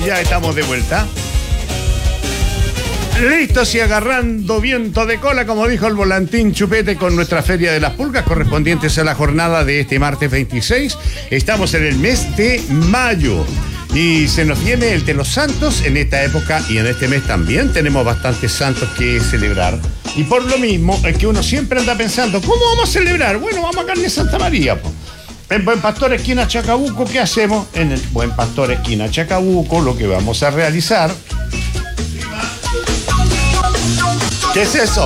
Ya estamos de vuelta. Listos y agarrando viento de cola, como dijo el volantín Chupete, con nuestra Feria de las Pulgas correspondientes a la jornada de este martes 26. Estamos en el mes de mayo y se nos viene el de los santos en esta época, y en este mes también tenemos bastantes santos que celebrar. Y por lo mismo es que uno siempre anda pensando, ¿cómo vamos a celebrar? Bueno, vamos a Carne Santa María, po. En Buen Pastor esquina Chacabuco, ¿qué hacemos? En el Buen Pastor esquina Chacabuco lo que vamos a realizar... ¿Qué es eso?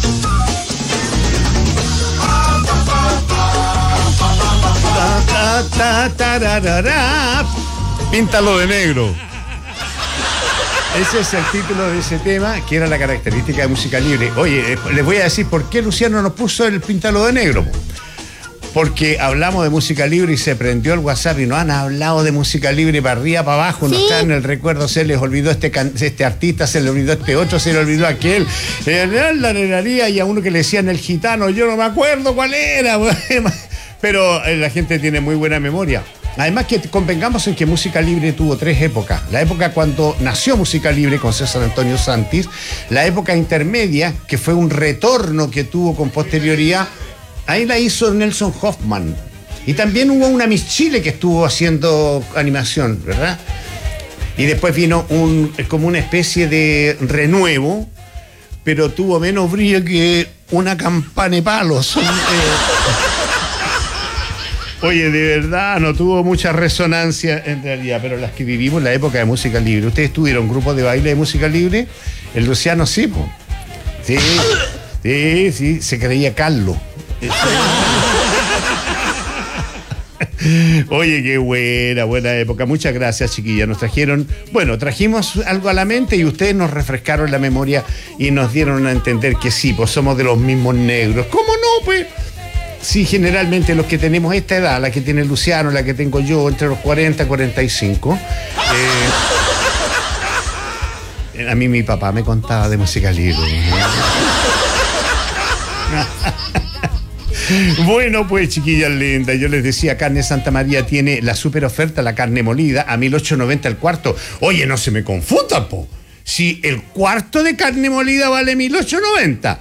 Píntalo de negro. Ese es el título de ese tema, que era la característica de Música Libre. Oye, les voy a decir por qué Luciano nos puso el píntalo de negro. Porque hablamos de música libre y se prendió el WhatsApp y no han hablado de música libre para arriba, para abajo, sí. No está en el recuerdo, se les olvidó este artista, se le olvidó este otro, se le olvidó aquel. La nenaría, y a uno que le decían el gitano, yo no me acuerdo cuál era. Pero la gente tiene muy buena memoria. Además que convengamos en que Música Libre tuvo 3 épocas. La época cuando nació Música Libre con César Antonio Santis, la época intermedia, que fue un retorno que tuvo con posterioridad. Ahí la hizo Nelson Hoffman. Y también hubo una Miss Chile que estuvo haciendo animación, ¿verdad? Y después vino como una especie de renuevo, pero tuvo menos brillo que una campana de palos. Oye, de verdad, no tuvo mucha resonancia en realidad, pero las que vivimos en la época de Música Libre. ¿Ustedes tuvieron grupos de baile de Música Libre? El Luciano sí, po. Sí, se creía Carlos. Oye, qué buena época. Muchas gracias, chiquillas. Trajimos algo a la mente y ustedes nos refrescaron la memoria y nos dieron a entender que sí, pues somos de los mismos negros. ¿Cómo no, pues? Sí, generalmente los que tenemos esta edad, la que tiene Luciano, la que tengo yo, entre los 40 y 45. A mí mi papá me contaba de Música Libre. Bueno, pues, chiquillas lindas, yo les decía, Carne Santa María tiene la super oferta, la carne molida, a 1.890 el cuarto. Oye, no se me confundan, po. Si el cuarto de carne molida vale 1.890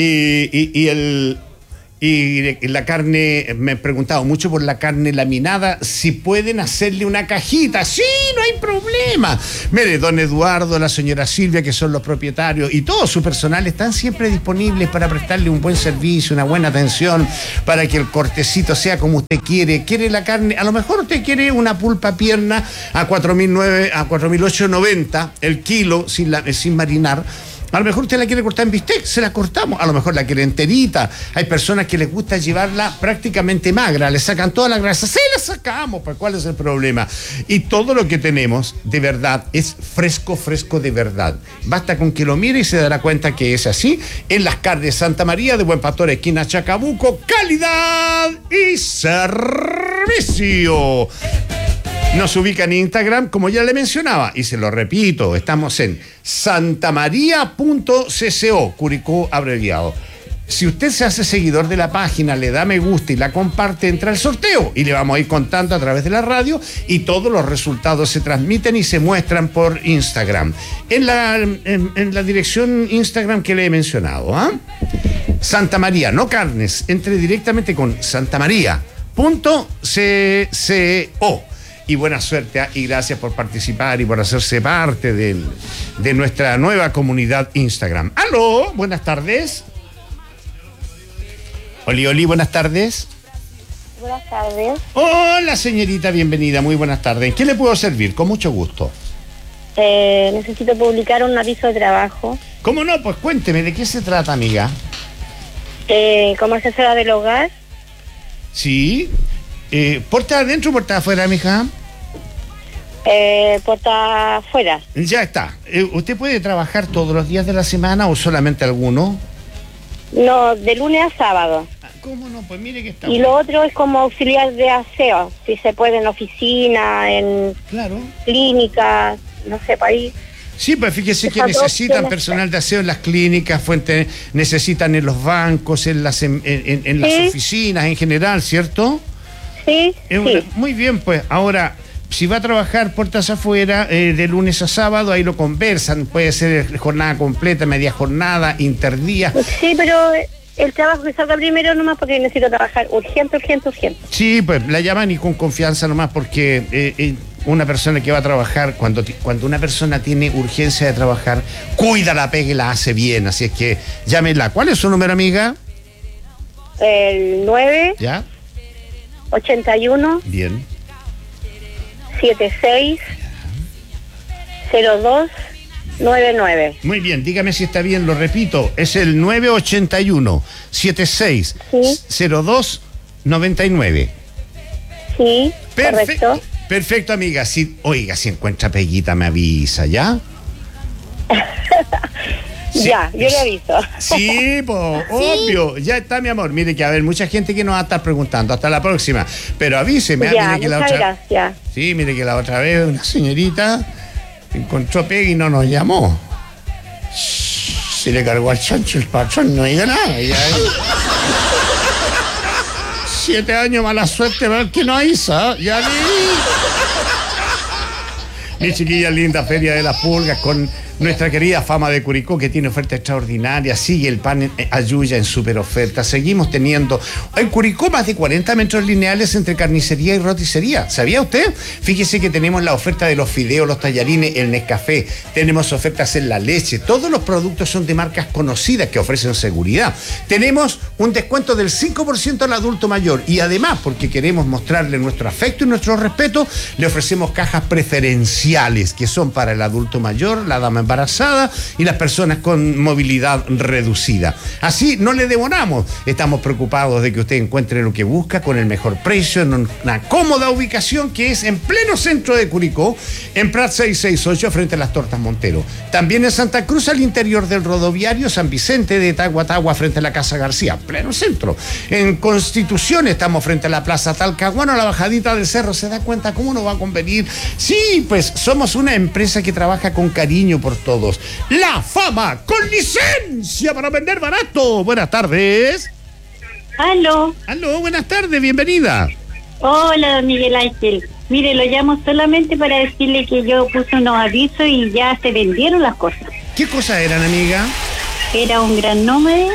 y la carne, me he preguntado mucho por la carne laminada, si pueden hacerle una cajita. Sí, no hay problema. Mire, don Eduardo, la señora Silvia, que son los propietarios, y todo su personal están siempre disponibles para prestarle un buen servicio, una buena atención, para que el cortecito sea como usted quiere. Quiere la carne, a lo mejor usted quiere una pulpa pierna a 4.890 el kilo, sin marinar. A lo mejor usted la quiere cortar en bistec, se la cortamos. A lo mejor la quiere enterita. Hay personas que les gusta llevarla prácticamente magra, le sacan toda la grasa. Sí, la sacamos, pues ¿cuál es el problema? Y todo lo que tenemos, de verdad, es fresco de verdad. Basta con que lo mire y se dará cuenta que es así. En las Carnes Santa María de Buen Pastor, esquina Chacabuco, calidad y servicio. Nos ubica en Instagram, como ya le mencionaba, y se lo repito, estamos en santamaria.cco, Curicó abreviado. Si usted se hace seguidor de la página, le da me gusta y la comparte, entra al sorteo y le vamos a ir contando a través de la radio, y todos los resultados se transmiten y se muestran por Instagram. En la dirección Instagram que le he mencionado, ¿ah? Santa María, no Carnes, entre directamente con santamaria.cco. Y buena suerte, y gracias por participar y por hacerse parte de nuestra nueva comunidad Instagram. ¡Aló! Buenas tardes. Oli, buenas tardes. Buenas tardes. Hola, señorita, bienvenida, muy buenas tardes. ¿En qué le puedo servir? Con mucho gusto. Necesito publicar un aviso de trabajo. ¿Cómo no? Pues cuénteme, ¿de qué se trata, amiga? Como asesora del hogar. Sí. ¿Puerta adentro o puerta afuera, mija? Puerta afuera. Ya está. ¿Usted puede trabajar todos los días de la semana o solamente alguno? No, de lunes a sábado. ¿Cómo no? Pues mire que está. Y lo otro es como auxiliar de aseo, si se puede en oficina, en clínicas, no sé, país. Sí, pues fíjese que necesitan personal de aseo en las clínicas, necesitan en los bancos, en las oficinas en general, ¿cierto? Sí, Muy bien, pues ahora, si va a trabajar puertas afuera, de lunes a sábado, ahí lo conversan. Puede ser jornada completa, media jornada, interdía. Sí, pero el trabajo que salga primero nomás porque necesito trabajar urgente. Sí, pues la llaman y con confianza nomás porque una persona que va a trabajar, cuando una persona tiene urgencia de trabajar, cuida la pega y la hace bien. Así es que llámela. ¿Cuál es su número, amiga? El 9. ¿Ya? 81. Bien. 76. 02. 99. Muy bien, dígame si está bien, lo repito, es el 981 76 02 99. Sí, correcto. Perfecto, amiga. Si encuentra peguita, me avisa, ¿ya? Sí. Ya, yo le aviso. Sí, obvio. Ya está, mi amor. Mire que a ver, mucha gente que nos va a estar preguntando. Hasta la próxima. Pero avíseme. Ya, mire que muchas gracias. Sí, mire que la otra vez una señorita encontró pega y no nos llamó. Se le cargó al chancho el patrón, no diga nada. Ya, 7 años mala suerte, ver que no hizo. Ya mi chiquilla linda, Feria de las Pulgas con nuestra querida Fama de Curicó, que tiene oferta extraordinaria. Sigue el pan Ayuya en super oferta. Seguimos teniendo en Curicó más de 40 metros lineales entre carnicería y roticería. ¿Sabía usted? Fíjese que tenemos la oferta de los fideos, los tallarines, el Nescafé. Tenemos ofertas en la leche. Todos los productos son de marcas conocidas que ofrecen seguridad. Tenemos un descuento del 5% al adulto mayor. Y además, porque queremos mostrarle nuestro afecto y nuestro respeto, le ofrecemos cajas preferenciales que son para el adulto mayor, la dama embarazada y las personas con movilidad reducida. Así no le demoramos. Estamos preocupados de que usted encuentre lo que busca con el mejor precio en una cómoda ubicación que es en pleno centro de Curicó, en Prat 668 frente a las Tortas Montero. También en Santa Cruz, al interior del rodoviario San Vicente de Tahuatahua frente a la Casa García, pleno centro. En Constitución estamos frente a la Plaza Talcahuano, a la bajadita del cerro. ¿Se da cuenta cómo nos va a convenir? Sí, pues somos una empresa que trabaja con cariño por todos. La Fama, con licencia para vender barato. Buenas tardes. Aló, buenas tardes, bienvenida. hola, don Miguel Ángel. Mire, lo llamo solamente para decirle que yo puse unos avisos y ya se vendieron las cosas. ¿Qué cosas eran, amiga? Era un Gran Nómade.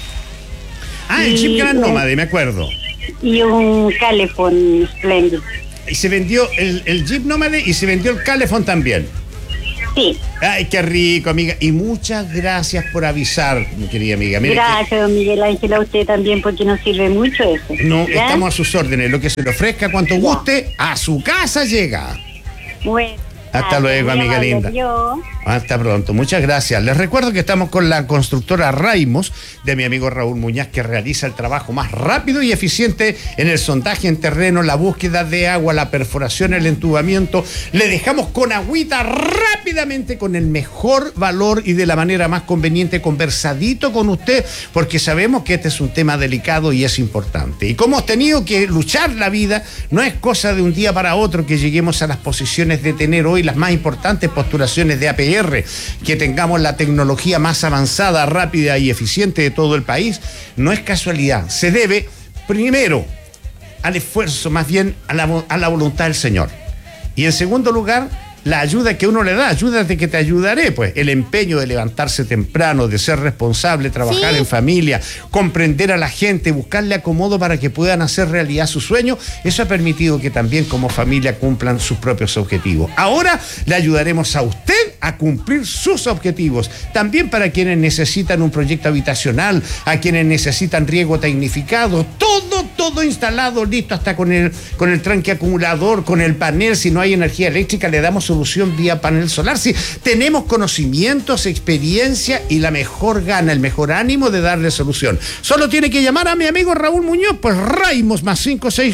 El Jeep Gran Nómade, me acuerdo. Y un Calefón Splendid. Y se vendió el Jeep Nómade y se vendió el Calefón también. Sí. Ay, qué rico, amiga. Y muchas gracias por avisar, mi querida amiga. Mire gracias, don Miguel Ángel, a usted también, porque nos sirve mucho eso. No, ¿ya? Estamos a sus órdenes. Lo que se le ofrezca, cuanto guste, a su casa llega. Bueno. Hasta luego, amiga linda. Hasta pronto, muchas gracias. Les recuerdo que estamos con la constructora Raimos, de mi amigo Raúl Muñoz, que realiza el trabajo más rápido y eficiente en el sondaje en terreno, la búsqueda de agua, la perforación, el entubamiento. Le dejamos con agüita rápidamente, con el mejor valor y de la manera más conveniente, conversadito con usted, porque sabemos que este es un tema delicado y es importante. Y como hemos tenido que luchar la vida, no es cosa de un día para otro que lleguemos a las posiciones de tener hoy las más importantes postulaciones de APR, que tengamos la tecnología más avanzada, rápida y eficiente de todo el país. No es casualidad, se debe primero al esfuerzo, más bien a la voluntad del Señor, y en segundo lugar la ayuda que uno le da. Ayúdate que te ayudaré, pues el empeño de levantarse temprano, de ser responsable, trabajar en familia, comprender a la gente, buscarle acomodo para que puedan hacer realidad su sueño. Eso ha permitido que también como familia cumplan sus propios objetivos. Ahora le ayudaremos a usted a cumplir sus objetivos, también para quienes necesitan un proyecto habitacional, a quienes necesitan riego tecnificado, todo instalado, listo, hasta con el tranque acumulador, con el panel. Si no hay energía eléctrica, le damos solución vía panel solar. Sí, tenemos conocimientos, experiencia y la mejor gana, el mejor ánimo de darle solución. Solo tiene que llamar a mi amigo Raúl Muñoz, pues Raimos, más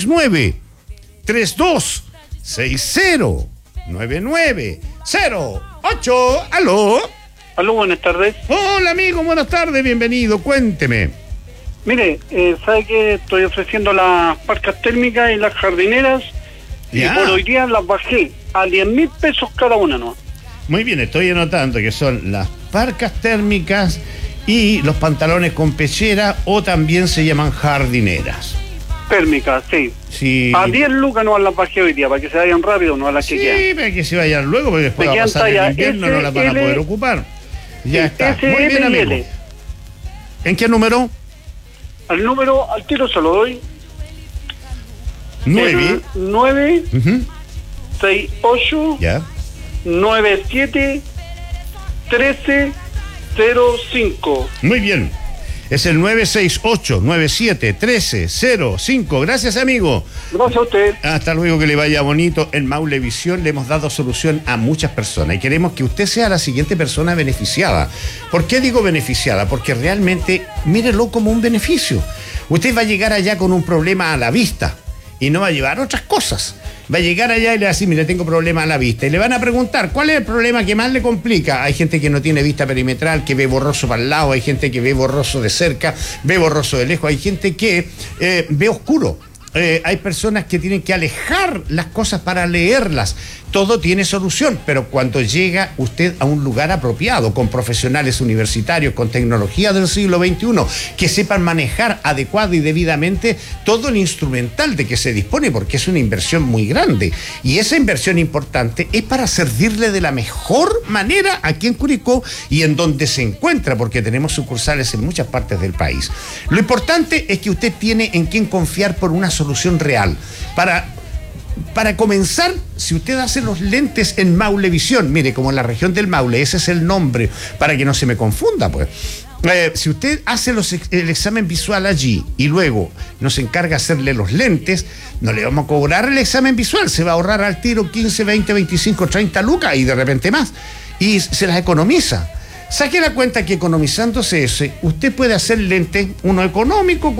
569-3260-9908. ¿Aló? Aló, buenas tardes. Hola, amigo, buenas tardes, bienvenido, cuénteme. Mire, ¿sabe que estoy ofreciendo las parcas térmicas y las jardineras? Ya. Y por hoy día las bajé a 10.000 pesos cada una, ¿no? Muy bien, estoy anotando que son las parcas térmicas y los pantalones con pechera, o también se llaman jardineras. Térmicas, sí. Sí. A 10 lucas no las bajé hoy día, para que se vayan rápido, no a las que quedan. Sí, para que se vayan luego, porque después va a pasar el invierno, no las van a poder ocupar. Ya está. Muy bien, amigo. ¿En qué número? Al tiro se lo doy. 9. 9, 6, 8, Ya. 9, 7, 13, 0, 5. Muy bien. Es el 968-97-1305. Gracias, amigo. Gracias a usted. Hasta luego, que le vaya bonito. En Maulevisión le hemos dado solución a muchas personas y queremos que usted sea la siguiente persona beneficiada. ¿Por qué digo beneficiada? Porque realmente mírelo como un beneficio. Usted va a llegar allá con un problema a la vista y no va a llevar otras cosas. Va a llegar allá y le va a decir, mire, tengo problema a la vista. Y le van a preguntar, ¿cuál es el problema que más le complica? Hay gente que no tiene vista perimetral, que ve borroso para el lado, hay gente que ve borroso de cerca, ve borroso de lejos, hay gente que ve oscuro. Hay personas que tienen que alejar las cosas para leerlas. Todo tiene solución, pero cuando llega usted a un lugar apropiado, con profesionales universitarios, con tecnología del siglo XXI, que sepan manejar adecuado y debidamente todo el instrumental de que se dispone, porque es una inversión muy grande. Y esa inversión importante es para servirle de la mejor manera aquí en Curicó y en donde se encuentra, porque tenemos sucursales en muchas partes del país. Lo importante es que usted tiene en quién confiar por una solución real. Para comenzar, si usted hace los lentes en Maulevisión, mire, como en la región del Maule, ese es el nombre, para que no se me confunda, pues. Si usted hace el examen visual allí y luego nos encarga hacerle los lentes, no le vamos a cobrar el examen visual, se va a ahorrar al tiro 15, 20, 25, 30 lucas y de repente más. Y se las economiza. Saque la cuenta que economizándose ese, usted puede hacer lentes, uno económico,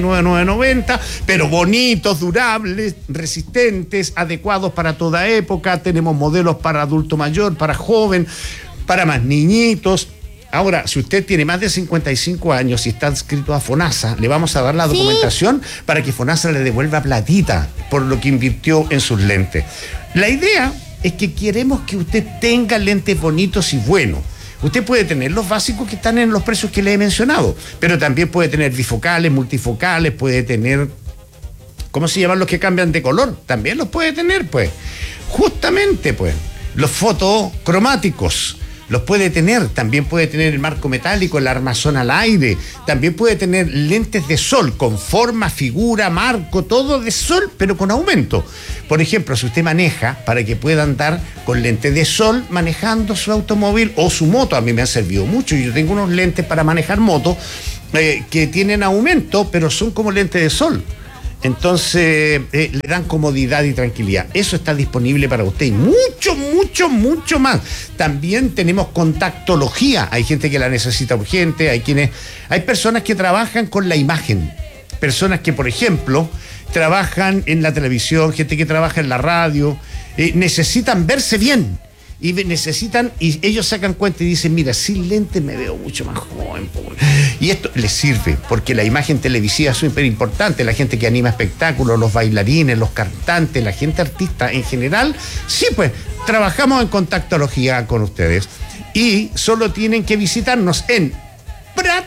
49,990, pero bonitos, durables, resistentes, adecuados para toda época. Tenemos modelos para adulto mayor, para joven, para más niñitos. Ahora, si usted tiene más de 55 años y está adscrito a FONASA, le vamos a dar la documentación para que FONASA le devuelva platita por lo que invirtió en sus lentes. La idea es que queremos que usted tenga lentes bonitos y buenos. Usted puede tener los básicos que están en los precios que le he mencionado, pero también puede tener bifocales, multifocales, puede tener, ¿cómo se llaman los que cambian de color? También los puede tener, pues. Justamente, pues, los fotocromáticos los puede tener. También puede tener el marco metálico, el armazón al aire. También puede tener lentes de sol con forma, figura, marco, todo de sol, pero con aumento. Por ejemplo, si usted maneja, para que pueda andar con lentes de sol manejando su automóvil o su moto, a mí me han servido mucho. Yo tengo unos lentes para manejar moto que tienen aumento, pero son como lentes de sol. Entonces le dan comodidad y tranquilidad. Eso está disponible para usted y mucho, mucho, mucho más. También tenemos contactología. Hay gente que la necesita urgente, hay personas que trabajan con la imagen. Personas que, por ejemplo, trabajan en la televisión, gente que trabaja en la radio, necesitan verse bien. Y ellos sacan cuenta y dicen, mira, sin lentes me veo mucho más joven. Y esto les sirve, porque la imagen televisiva es súper importante. La gente que anima espectáculos, los bailarines, los cantantes, la gente artista en general. Sí, pues, trabajamos en contactología con ustedes. Y solo tienen que visitarnos en Prat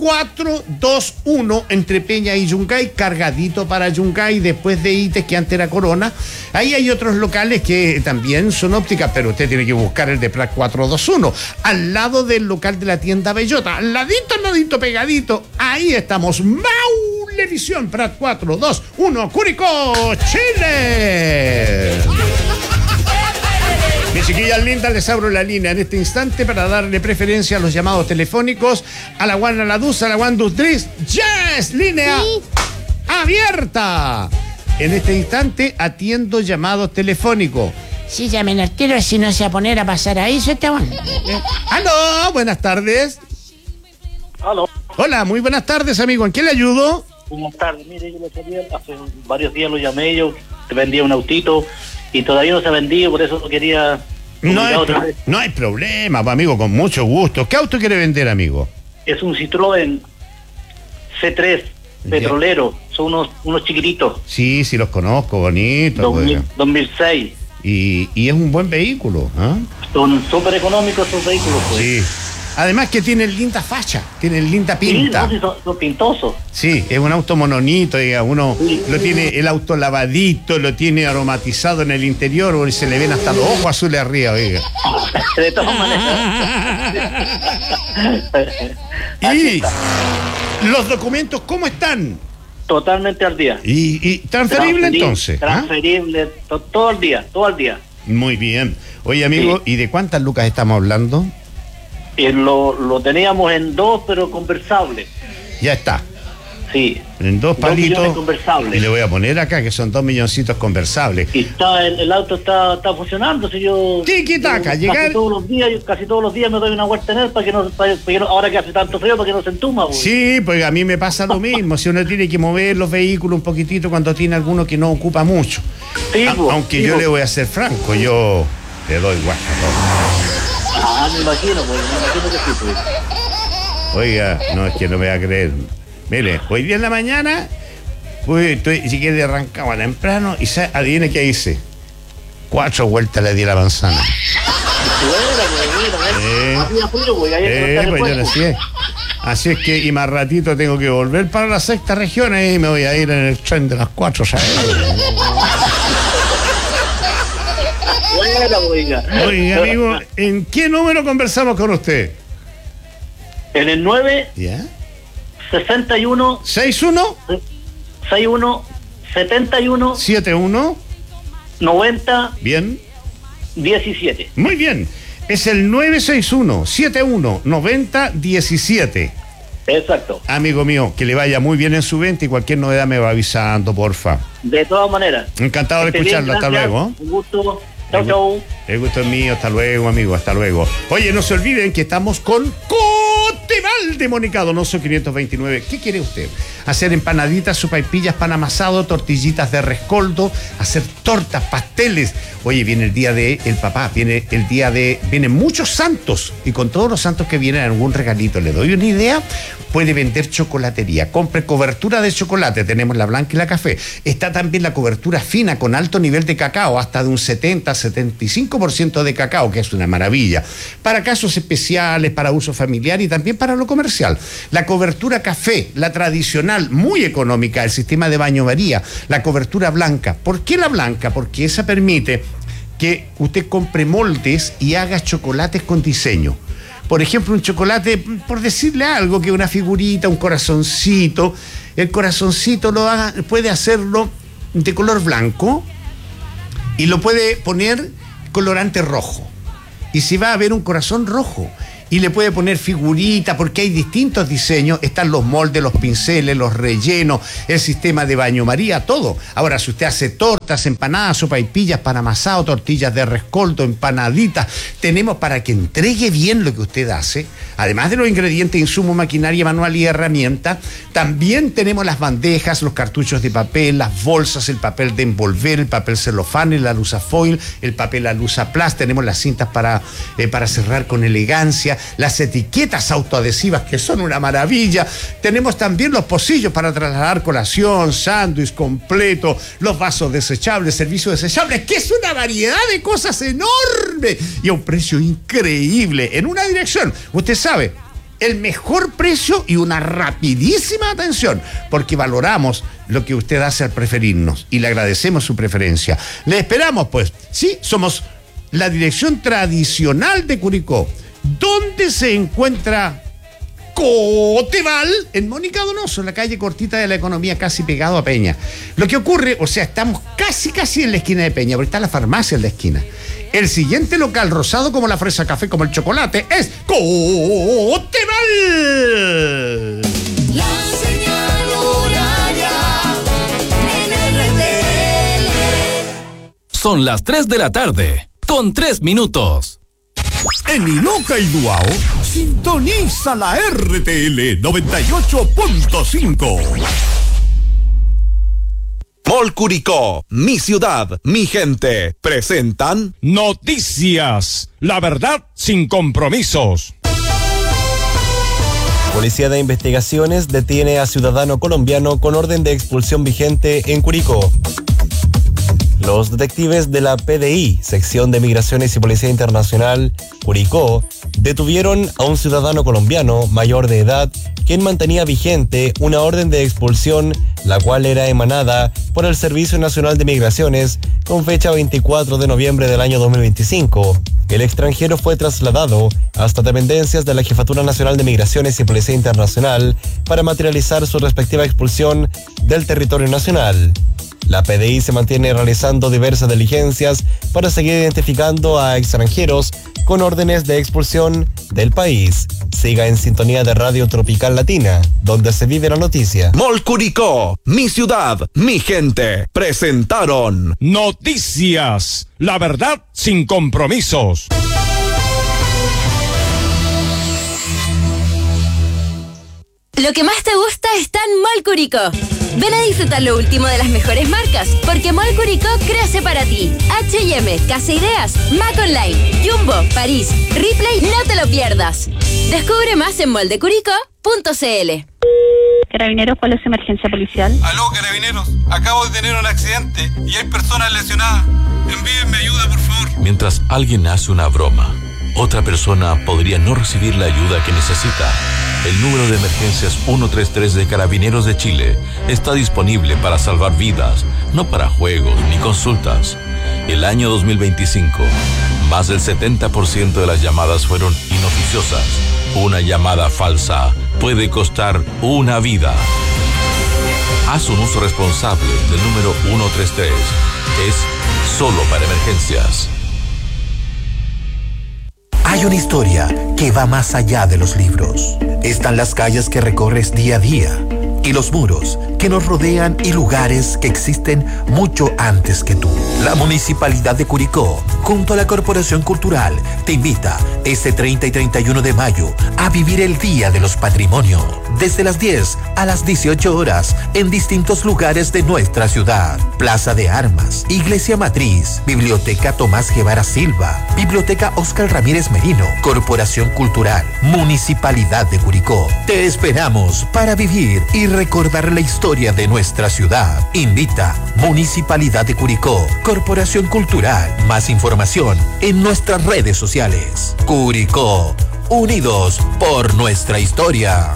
421 entre Peña y Yungay, cargadito para Yungay, después de ITES, que antes era Corona. Ahí hay otros locales que también son ópticas, pero usted tiene que buscar el de Prat 421, al lado del local de la tienda Bellota, al ladito, pegadito. Ahí estamos, Maulevisión, Prat 421, Curicó, Chile. Mis chiquillas lindas, les abro la línea en este instante para darle preferencia a los llamados telefónicos a la One, a la Dos, a la One, Dos, Tres. ¡Yes! Línea abierta. En este instante atiendo llamados telefónicos. Sí, llamen al tiro, si no se va a poner a pasar ahí, ¿sí, Esteban? ¡Aló! Buenas tardes. Aló. Hola, muy buenas tardes, amigo. ¿En qué le ayudo? Buenas tardes, mire, yo hace varios días lo llamé, yo te vendía un autito y todavía no se ha vendido, por eso lo quería... No hay problema, amigo, con mucho gusto. ¿Qué auto quiere vender, amigo? Es un Citroën C3 petrolero, son unos chiquititos. Sí, los conozco, bonito. 2006. Y es un buen vehículo, ¿eh? Son súper económicos esos vehículos, pues. Sí. Además que tienen linda facha, tienen linda pinta. Sí, son pintosos. Sí, es un auto mononito, uno lo tiene el auto lavadito, lo tiene aromatizado en el interior, y se le ven hasta los ojos azules arriba, oiga. De todas maneras. Y los documentos, ¿cómo están? Totalmente al día. ¿Y transferible entonces? Transferible, todo el día. Muy bien. Oye, amigo, ¿y de cuántas lucas estamos hablando? Lo teníamos en 2, pero conversable. Ya está. Sí. En 2 palitos. Conversables. Y le voy a poner acá que son 2 milloncitos conversables. Y el auto está funcionando. Si yo Tiki-taka, llegar. Casi todos los días me doy una vuelta en él para que no, ahora que hace tanto frío, para que no se entuma. Pues. Sí, pues a mí me pasa lo mismo. Si uno tiene que mover los vehículos un poquitito cuando tiene alguno que no ocupa mucho. Sí, aunque yo le voy a ser franco, yo le doy guaja todo. Me imagino que sí, pues. Oiga, no, es que no me va a creer. Mire, hoy día en la mañana, pues llegué de Rancagua temprano y adivine qué hice. 4 vueltas le di a la manzana. Así es que, y más ratito tengo que volver para la 6ª región y me voy a ir en el tren de las 4, ¿sabes? Oiga, amigo, ¿en qué número conversamos con usted? En el 9. ¿Ya? 61 61 71 71 90 bien 17. Muy bien, es el 961 71 90 17. Exacto. Amigo mío, que le vaya muy bien en su venta y cualquier novedad me va avisando, porfa. De todas maneras. Encantado de escucharlo, hasta luego. Un gusto. Chau. El gusto es mío, hasta luego, amigo, hasta luego. Oye, no se olviden que estamos con Coteval de Mónica Donoso 529. ¿Qué quiere usted? Hacer empanaditas, sopaipillas, pan amasado, tortillitas de rescoldo, hacer tortas, pasteles. Oye, viene el día de el papá, vienen muchos santos, y con todos los santos que vienen algún regalito. Le doy una idea. Puede vender chocolatería. Compre cobertura de chocolate. Tenemos la blanca y la café. Está también la cobertura fina con alto nivel de cacao, hasta de un 70-75% de cacao, que es una maravilla. Para casos especiales, para uso familiar y también para lo comercial. La cobertura café, la tradicional, muy económica, el sistema de baño María. La cobertura blanca. ¿Por qué la blanca? Porque esa permite que usted compre moldes y haga chocolates con diseño. Por ejemplo, un chocolate, por decirle algo, que una figurita, un corazoncito. El corazoncito puede hacerlo de color blanco y lo puede poner colorante rojo. Y si va a ver un corazón rojo, y le puede poner figurita, porque hay distintos diseños, están los moldes, los pinceles, los rellenos, el sistema de baño María, todo. Ahora, si usted hace tortas, empanadas, sopaipillas, pan amasado, tortillas de rescoldo, empanaditas, tenemos para que entregue bien lo que usted hace, además de los ingredientes, insumos, maquinaria manual y herramientas, también tenemos las bandejas, los cartuchos de papel, las bolsas, el papel de envolver, el papel celofán, el alusafoil, el papel alusaplast, tenemos las cintas para cerrar con elegancia, las etiquetas autoadhesivas, que son una maravilla. Tenemos también los pocillos para trasladar colación, sándwich completo, los vasos desechables, servicio desechable, que es una variedad de cosas enorme y a un precio increíble, en una dirección. Usted sabe, el mejor precio y una rapidísima atención, porque valoramos lo que usted hace al preferirnos y le agradecemos su preferencia. Le esperamos, pues. Sí, somos la dirección tradicional de Curicó. ¿Dónde se encuentra Coteval? En Mónica Donoso, en la calle cortita de la Economía, casi pegado a Peña. Lo que ocurre, o sea, estamos casi en la esquina de Peña, porque está la farmacia en la esquina. El siguiente local, rosado como la fresa, café como el chocolate, es Coteval. La señal horaria en RTL. Son las 3 de la tarde, con 3 minutos. En Iloca y Duao, sintoniza la RTL 98.5. Mall Curicó, mi ciudad, mi gente, presentan Noticias, la verdad sin compromisos. Policía de Investigaciones detiene a ciudadano colombiano con orden de expulsión vigente en Curicó. Los detectives de la PDI, Sección de Migraciones y Policía Internacional, Curicó, detuvieron a un ciudadano colombiano mayor de edad quien mantenía vigente una orden de expulsión, la cual era emanada por el Servicio Nacional de Migraciones con fecha 24 de noviembre del año 2025. El extranjero fue trasladado hasta dependencias de la Jefatura Nacional de Migraciones y Policía Internacional para materializar su respectiva expulsión del territorio nacional. La PDI se mantiene realizando diversas diligencias para seguir identificando a extranjeros con órdenes de expulsión del país. Siga en sintonía de Radio Tropical Latina, donde se vive la noticia. Mall Curicó, mi ciudad, mi gente, presentaron Noticias, la verdad sin compromisos. Lo que más te gusta está en Mall Curicó. Ven a disfrutar lo último de las mejores marcas, porque Mall Curicó crece para ti. H&M, Casa Ideas, Mac Online, Jumbo, París, Ripley, no te lo pierdas. Descubre más en moldecuricó.cl. Carabineros, ¿cuál es su emergencia policial? Aló, Carabineros. Acabo de tener un accidente y hay personas lesionadas. Envíenme ayuda, por favor. Mientras alguien hace una broma, otra persona podría no recibir la ayuda que necesita. El número de emergencias 133 de Carabineros de Chile está disponible para salvar vidas, no para juegos ni consultas. El año 2025, más del 70% de las llamadas fueron inoficiosas. Una llamada falsa puede costar una vida. Haz un uso responsable del número 133. Es solo para emergencias. Hay una historia que va más allá de los libros. Están las calles que recorres día a día y los muros que nos rodean y lugares que existen mucho antes que tú. La Municipalidad de Curicó, junto a la Corporación Cultural, te invita este 30 y 31 de mayo a vivir el Día de los Patrimonios, desde las 10 a las 18 horas en distintos lugares de nuestra ciudad. Plaza de Armas, Iglesia Matriz, Biblioteca Tomás Guevara Silva, Biblioteca Óscar Ramírez Merino, Corporación Cultural, Municipalidad de Curicó. Te esperamos para vivir y recordar la historia de nuestra ciudad. Invita Municipalidad de Curicó, Corporación Cultural. Más información en nuestras redes sociales. Curicó, unidos por nuestra historia.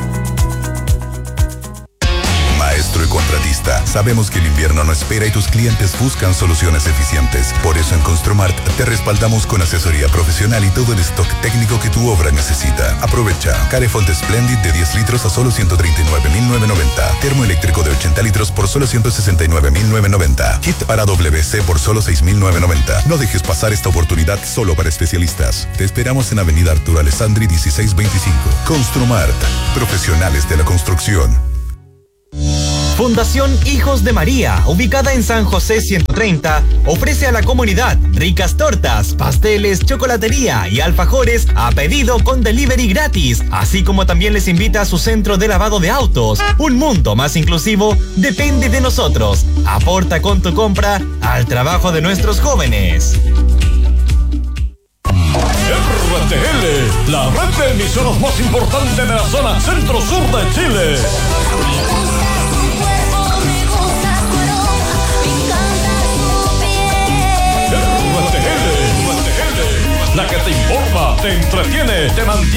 Maestro y contratista, sabemos que el invierno no espera y tus clientes buscan soluciones eficientes. Por eso en Construmart te respaldamos con asesoría profesional y todo el stock técnico que tu obra necesita. Aprovecha Carefont Splendid de 10 litros a solo 139.990. Termoeléctrico de 80 litros por solo 169.990. Kit para WC por solo 6.990. No dejes pasar esta oportunidad solo para especialistas. Te esperamos en Avenida Arturo Alessandri 1625. Construmart, profesionales de la construcción. Fundación Hijos de María, ubicada en San José 130, ofrece a la comunidad ricas tortas, pasteles, chocolatería y alfajores a pedido con delivery gratis, así como también les invita a su centro de lavado de autos. Un mundo más inclusivo depende de nosotros. Aporta con tu compra al trabajo de nuestros jóvenes. RTL, la red de emisoras más importante de la zona centro-sur de Chile. La que te informa, te entretiene, te mantiene